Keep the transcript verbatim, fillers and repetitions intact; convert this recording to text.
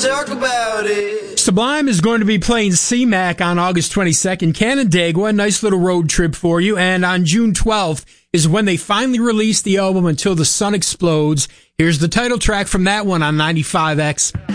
talk about it. Sublime is going to be playing C MAC on August twenty-second, Canandaigua, a nice little road trip for you. And on June twelfth is when they finally release the album Until the Sun Explodes. Here's the title track from that one on ninety-five X.